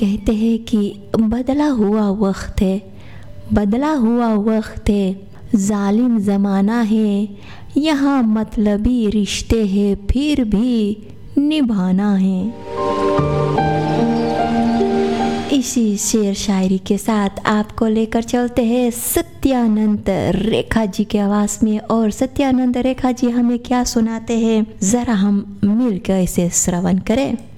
कहते हैं कि बदला हुआ वक्त है, बदला हुआ वक्त है, जालिम ज़माना है, यहाँ मतलबी रिश्ते हैं फिर भी निभाना है। इसी शेर शायरी के साथ आपको लेकर चलते हैं सत्यानंद रेखा जी के आवाज़ में, और सत्यानंद रेखा जी हमें क्या सुनाते हैं ज़रा हम मिलकर इसे श्रवण करें।